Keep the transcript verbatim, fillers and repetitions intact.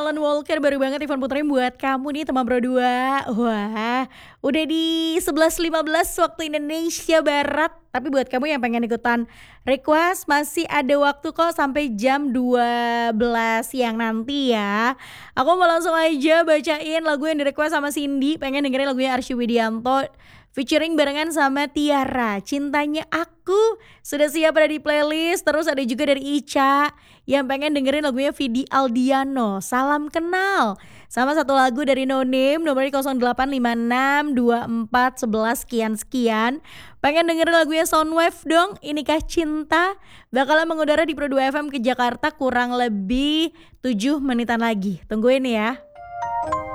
Alan Walker, baru banget Ivan puterin buat kamu nih teman berdua. Wah, udah di sebelas lima belas waktu Indonesia Barat. Tapi buat kamu yang pengen ikutan request, masih ada waktu kok sampai jam dua belas siang nanti ya. Aku mau langsung aja bacain lagu yang di request sama Cindy. Pengen dengerin lagunya Arsy Widianto featuring barengan sama Tiara, Cintanya Aku. Sudah siap ada di playlist. Terus ada juga dari Ica yang pengen dengerin lagunya Vidi Aldiano, Salam Kenal. Sama satu lagu dari No Name, nomornya nol delapan lima enam dua empat sebelas sekian-sekian. Pengen dengerin lagunya Soundwave dong, Inikah Cinta. Bakalan mengudara di Pro dua F M ke Jakarta kurang lebih tujuh menitan lagi. Tungguin ya.